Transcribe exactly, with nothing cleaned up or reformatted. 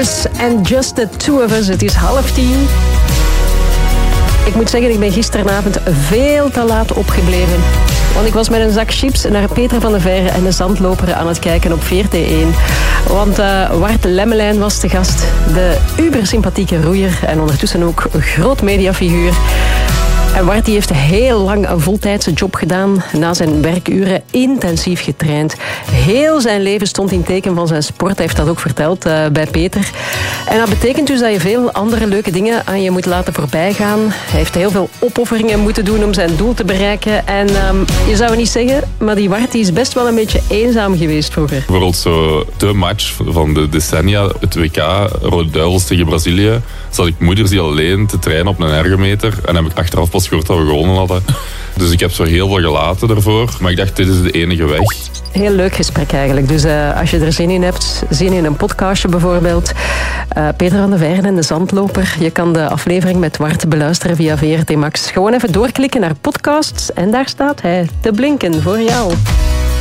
Chris and Just the Two of Us. Het is half tien. Ik moet zeggen, ik ben gisteravond veel te laat opgebleven. Want ik was met een zak chips naar Peter van de Veire en de Zandloper aan het kijken op V R T één. Want uh, Wart Lemmelijn was te gast. De ubersympathieke roeier en ondertussen ook een groot mediafiguur. En Wart die heeft heel lang een voltijdse job gedaan. Na zijn werkuren intensief getraind. Heel zijn leven stond in teken van zijn sport. Hij heeft dat ook verteld uh, bij Peter. En dat betekent dus dat je veel andere leuke dingen aan je moet laten voorbijgaan. Hij heeft heel veel opofferingen moeten doen om zijn doel te bereiken. En um, je zou het niet zeggen, maar die Wart die is best wel een beetje eenzaam geweest vroeger. Bijvoorbeeld zo de match van de decennia, het W K, Rode Duivels tegen Brazilië. Zat ik moeders die alleen te trainen op een ergometer. En heb ik achteraf pas gehoord dat we gewonnen hadden. Dus ik heb zo heel veel gelaten ervoor. Maar ik dacht, dit is de enige weg. Heel leuk gesprek eigenlijk. Dus uh, als je er zin in hebt, zin in een podcastje bijvoorbeeld. Uh, Peter van de Veire en de Zandloper. Je kan de aflevering met Wart beluisteren via V R T Max. Gewoon even doorklikken naar podcasts. En daar staat hij te blinken voor jou.